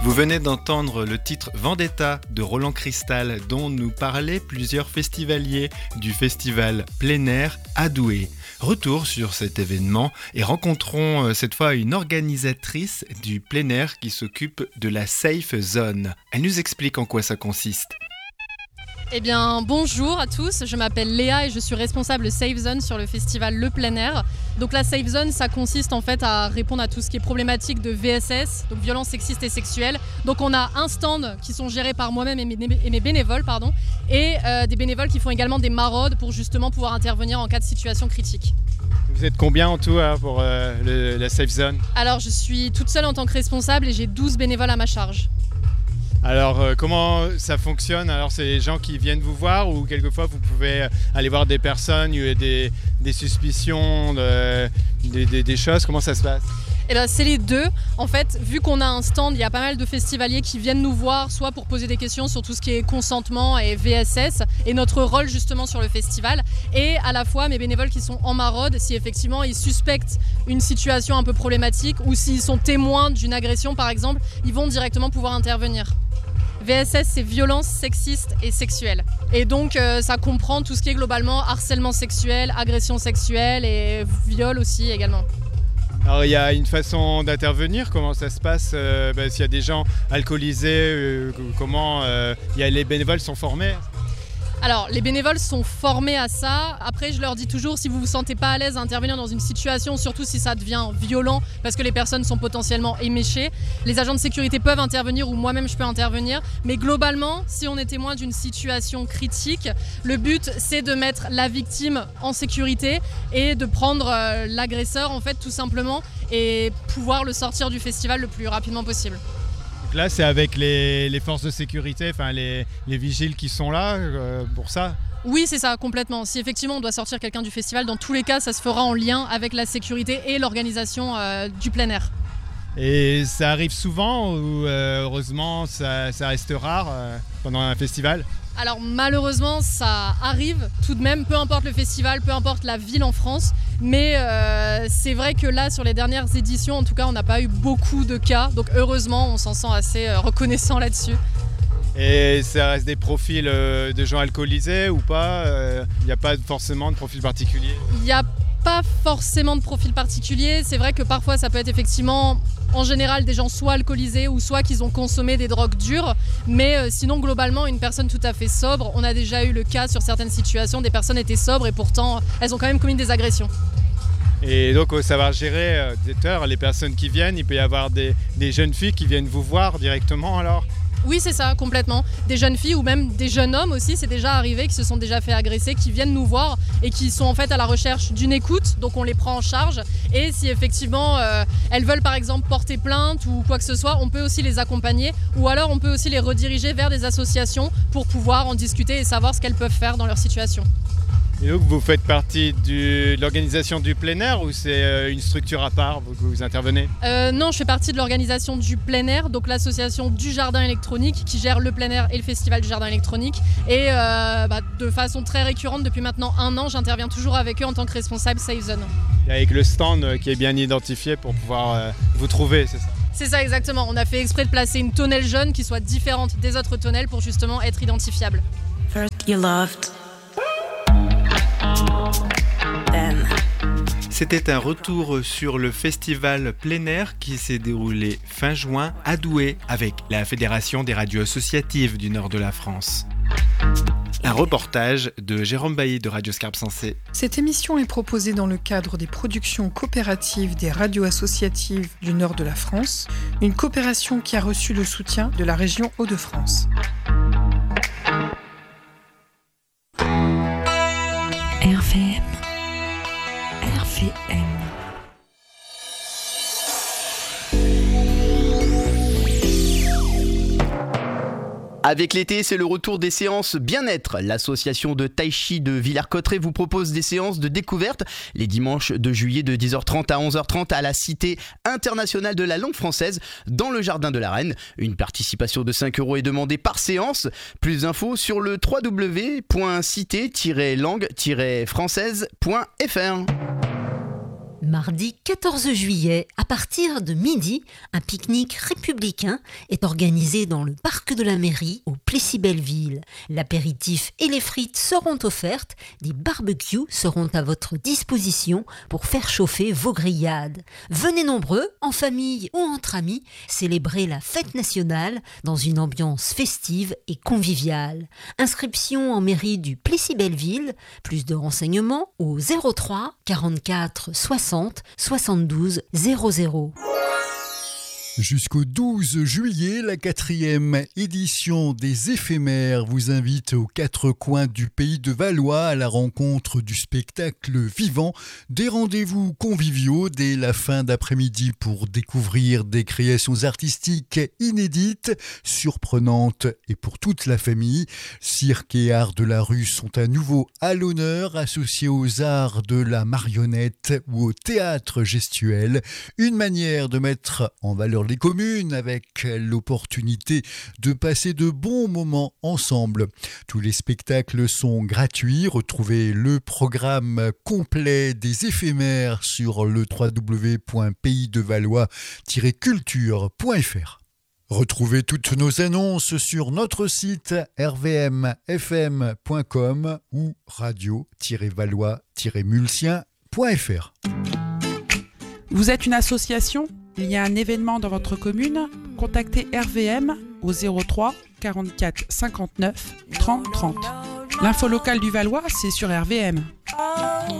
Vous venez d'entendre le titre Vendetta de Roland Cristal dont nous parlaient plusieurs festivaliers du festival plein air à Douai. Retour sur cet événement et rencontrons cette fois une organisatrice du plein air qui s'occupe de la Safe Zone. Elle nous explique en quoi ça consiste. Eh bien, bonjour à tous, je m'appelle Léa et je suis responsable Safe Zone sur le festival Le Plein Air. Donc la Safe Zone, ça consiste en fait à répondre à tout ce qui est problématique de VSS, donc violence sexiste et sexuelle. Donc on a un stand qui sont gérés par moi-même et mes bénévoles, et des bénévoles qui font également des maraudes pour justement pouvoir intervenir en cas de situation critique. Vous êtes combien en tout pour la Safe Zone ? Alors je suis toute seule en tant que responsable et j'ai 12 bénévoles à ma charge. Alors comment ça fonctionne ? Alors c'est les gens qui viennent vous voir ou quelquefois vous pouvez aller voir des personnes, des suspicions, des choses, comment ça se passe ? Eh bien, c'est les deux. En fait, vu qu'on a un stand, il y a pas mal de festivaliers qui viennent nous voir, soit pour poser des questions sur tout ce qui est consentement et VSS, et notre rôle justement sur le festival, et à la fois mes bénévoles qui sont en maraude, si effectivement ils suspectent une situation un peu problématique, ou s'ils sont témoins d'une agression par exemple, ils vont directement pouvoir intervenir. VSS, c'est violence sexiste et sexuelle. Et donc, ça comprend tout ce qui est globalement harcèlement sexuel, agression sexuelle et viol aussi également. Alors il y a une façon d'intervenir, comment ça se passe s'il y a des gens alcoolisés, comment les bénévoles sont formés ? Alors, les bénévoles sont formés à ça. Après, je leur dis toujours, si vous ne vous sentez pas à l'aise à intervenir dans une situation, surtout si ça devient violent, parce que les personnes sont potentiellement éméchées, les agents de sécurité peuvent intervenir ou moi-même je peux intervenir. Mais globalement, si on est témoin d'une situation critique, le but, c'est de mettre la victime en sécurité et de prendre l'agresseur, en fait, tout simplement, et pouvoir le sortir du festival le plus rapidement possible. Donc là, c'est avec les forces de sécurité, les vigiles qui sont là pour ça ? Oui, c'est ça, complètement. Si effectivement on doit sortir quelqu'un du festival, dans tous les cas, ça se fera en lien avec la sécurité et l'organisation du plein air. Et ça arrive souvent ou heureusement ça reste rare pendant un festival ? Alors malheureusement ça arrive tout de même, peu importe le festival, peu importe la ville en France, mais c'est vrai que là sur les dernières éditions en tout cas on n'a pas eu beaucoup de cas, donc heureusement on s'en sent assez reconnaissant là-dessus. Et ça reste des profils de gens alcoolisés ou pas ? Il n'y a pas forcément de profil particulier ? Il n'y a pas forcément de profil particulier, c'est vrai que parfois ça peut être effectivement en général des gens soit alcoolisés ou soit qu'ils ont consommé des drogues dures, mais sinon globalement une personne tout à fait sobre, on a déjà eu le cas sur certaines situations, des personnes étaient sobres et pourtant elles ont quand même commis des agressions. Et donc au savoir gérer les personnes qui viennent, il peut y avoir des jeunes filles qui viennent vous voir directement alors ? Oui, c'est ça, complètement. Des jeunes filles ou même des jeunes hommes aussi, c'est déjà arrivé, qui se sont déjà fait agresser, qui viennent nous voir et qui sont en fait à la recherche d'une écoute, donc on les prend en charge. Et si effectivement elles veulent par exemple porter plainte ou quoi que ce soit, on peut aussi les accompagner ou alors on peut aussi les rediriger vers des associations pour pouvoir en discuter et savoir ce qu'elles peuvent faire dans leur situation. Et donc vous faites partie de l'organisation du plein air ou c'est une structure à part que vous intervenez ? Non, je fais partie de l'organisation du plein air, donc l'association du jardin électronique qui gère le plein air et le festival du jardin électronique. Et de façon très récurrente, depuis maintenant 1 an, j'interviens toujours avec eux en tant que responsable Safe Zone. Et avec le stand qui est bien identifié pour pouvoir vous trouver, c'est ça ? C'est ça exactement, on a fait exprès de placer une tonnelle jaune qui soit différente des autres tonnelles pour justement être identifiable. First you loved. C'était un retour sur le festival plein air qui s'est déroulé fin juin à Douai avec la Fédération des radios associatives du nord de la France. Un reportage de Jérôme Bailly de Radio Scarpe Sensée. Cette émission est proposée dans le cadre des productions coopératives des radios associatives du nord de la France, une coopération qui a reçu le soutien de la région Hauts-de-France. RVM. RVM. Avec l'été, c'est le retour des séances bien-être. L'association de Tai Chi de Villers-Cotterêts vous propose des séances de découverte les dimanches de juillet de 10h30 à 11h30 à la Cité internationale de la langue française dans le jardin de la Reine. Une participation de 5 € est demandée par séance. Plus d'infos sur le www.cité-langue-française.fr. Mardi 14 juillet, à partir de midi, un pique-nique républicain est organisé dans le parc de la mairie au Plessis-Belleville. L'apéritif et les frites seront offertes, des barbecues seront à votre disposition pour faire chauffer vos grillades. Venez nombreux, en famille ou entre amis, célébrer la fête nationale dans une ambiance festive et conviviale. Inscription en mairie du Plessis-Belleville, plus de renseignements au 03 44 60 72 00. Jusqu'au 12 juillet, la 4e édition des éphémères vous invite aux 4 coins du pays de Valois à la rencontre du spectacle vivant. Des rendez-vous conviviaux dès la fin d'après-midi pour découvrir des créations artistiques inédites, surprenantes et pour toute la famille. Cirque et arts de la rue sont à nouveau à l'honneur, associés aux arts de la marionnette ou au théâtre gestuel. Une manière de mettre en valeur les communes avec l'opportunité de passer de bons moments ensemble. Tous les spectacles sont gratuits. Retrouvez le programme complet des éphémères sur le www.paysdevalois-culture.fr. Retrouvez toutes nos annonces sur notre site rvmfm.com ou radio-valois-mulsien.fr. Vous êtes une association ? Il y a un événement dans votre commune ? Contactez RVM au 03 44 59 30 30. L'info locale du Valois, c'est sur RVM.